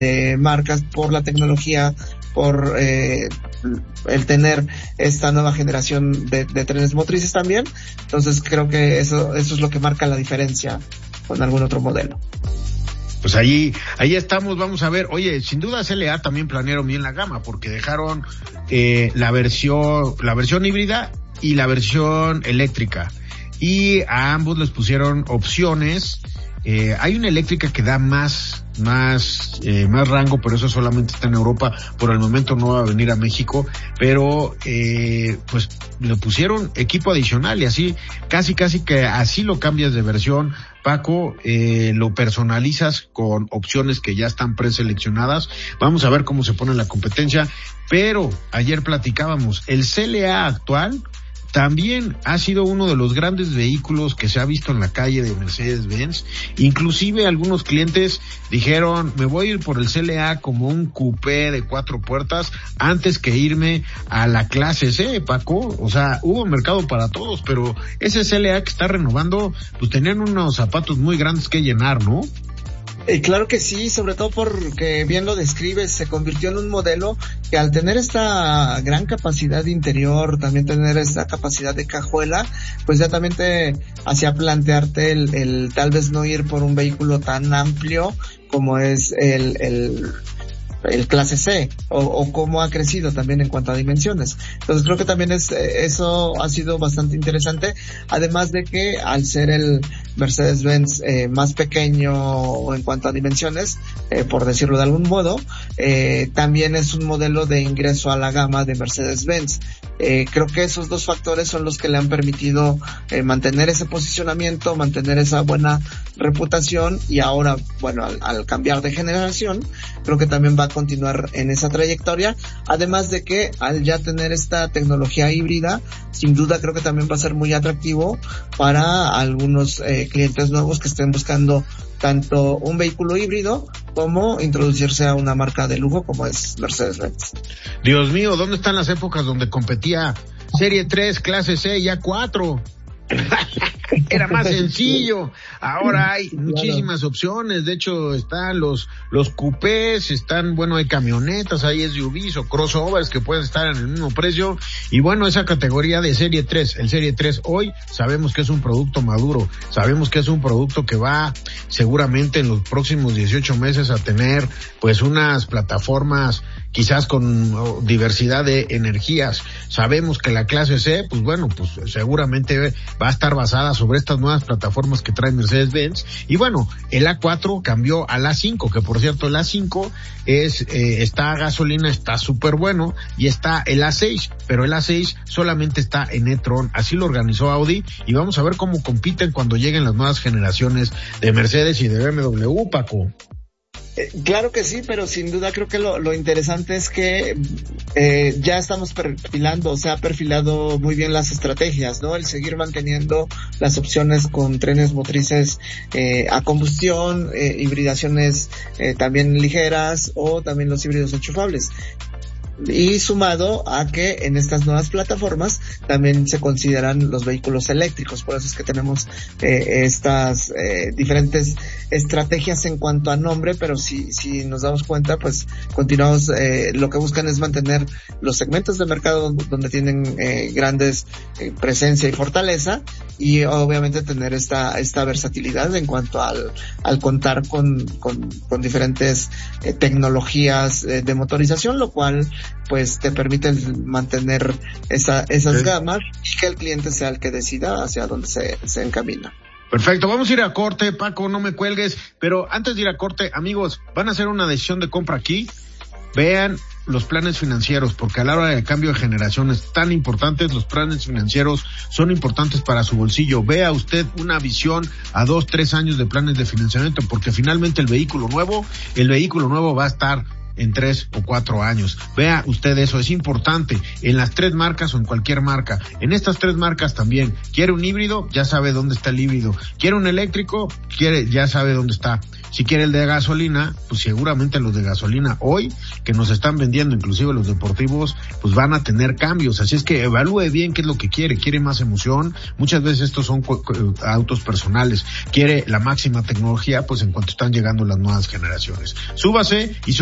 marcas por la tecnología, por el tener esta nueva generación de trenes motrices también. Entonces creo que eso es lo que marca la diferencia con algún otro modelo. Pues ahí estamos, vamos a ver. Oye, sin duda CLA también planearon bien la gama, porque dejaron la versión híbrida y la versión eléctrica, y a ambos les pusieron opciones. Hay una eléctrica que da más rango, pero eso solamente está en Europa. Por el momento no va a venir a México, pero pues le pusieron equipo adicional, y así casi que así lo cambias de versión, Paco. Lo personalizas con opciones que ya están preseleccionadas. Vamos a ver cómo se pone la competencia. Pero ayer platicábamos, el CLA actual también ha sido uno de los grandes vehículos que se ha visto en la calle de Mercedes-Benz. Inclusive algunos clientes dijeron, me voy a ir por el CLA como un coupé de 4 puertas antes que irme a la clase C, Paco. O sea, hubo mercado para todos, pero ese CLA que está renovando, pues tenían unos zapatos muy grandes que llenar, ¿no? Claro que sí, sobre todo porque bien lo describes, se convirtió en un modelo que al tener esta gran capacidad interior, también tener esta capacidad de cajuela, pues ya también te hacía plantearte el tal vez no ir por un vehículo tan amplio como es el clase C, o cómo ha crecido también en cuanto a dimensiones. Entonces creo que también eso ha sido bastante interesante, además de que al ser el Mercedes-Benz más pequeño en cuanto a dimensiones, por decirlo de algún modo, también es un modelo de ingreso a la gama de Mercedes-Benz. Creo que esos dos factores son los que le han permitido mantener ese posicionamiento, mantener esa buena reputación, y ahora, bueno, al cambiar de generación, creo que también va a continuar en esa trayectoria, además de que al ya tener esta tecnología híbrida, sin duda creo que también va a ser muy atractivo para algunos clientes nuevos que estén buscando tanto un vehículo híbrido como introducirse a una marca de lujo como es Mercedes-Benz. Dios mío, ¿dónde están las épocas donde competía Serie 3, clase C y A4? Era más sencillo. Ahora hay muchísimas opciones. De hecho, están los coupés, hay camionetas, hay SUVs o crossovers que pueden estar en el mismo precio. Y bueno, esa categoría de Serie 3, el Serie 3 hoy sabemos que es un producto maduro, sabemos que es un producto que va seguramente en los próximos 18 meses a tener pues unas plataformas quizás con diversidad de energías. Sabemos que la clase C, pues seguramente va a estar basada sobre estas nuevas plataformas que trae Mercedes-Benz. Y bueno, el A4 cambió al A5, que por cierto el A5 está a gasolina, está súper bueno, y está el A6, pero el A6 solamente está en e-tron. Así lo organizó Audi, y vamos a ver cómo compiten cuando lleguen las nuevas generaciones de Mercedes y de BMW, Paco. Claro que sí, pero sin duda creo que lo interesante es que ya estamos perfilando, se ha perfilado muy bien las estrategias, ¿no? El seguir manteniendo las opciones con trenes motrices a combustión, hibridaciones también ligeras, o también los híbridos enchufables. Y sumado a que en estas nuevas plataformas también se consideran los vehículos eléctricos. Por eso es que tenemos estas diferentes estrategias en cuanto a nombre, pero si nos damos cuenta, pues continuamos, lo que buscan es mantener los segmentos de mercado donde tienen grandes presencia y fortaleza, y obviamente tener esta versatilidad en cuanto al contar con diferentes tecnologías de motorización, lo cual pues te permite mantener esas gamas, y que el cliente sea el que decida hacia dónde se encamina. Perfecto, vamos a ir a corte, Paco, no me cuelgues, pero antes de ir a corte, amigos, van a hacer una decisión de compra aquí, vean los planes financieros, porque a la hora del cambio de generaciones tan importantes, los planes financieros son importantes para su bolsillo. Vea usted una visión a 2-3 años de planes de financiamiento, porque finalmente el vehículo nuevo va a estar en 3 o 4 años. Vea usted eso, es importante en las 3 marcas o en cualquier marca. En estas 3 marcas también. ¿Quiere un híbrido? Ya sabe dónde está el híbrido. ¿Quiere un eléctrico? Ya sabe dónde está. Si quiere el de gasolina, pues seguramente los de gasolina hoy, que nos están vendiendo, inclusive los deportivos, pues van a tener cambios. Así es que evalúe bien qué es lo que quiere. ¿Quiere más emoción? Muchas veces estos son autos personales. ¿Quiere la máxima tecnología? Pues en cuanto están llegando las nuevas generaciones. Súbase y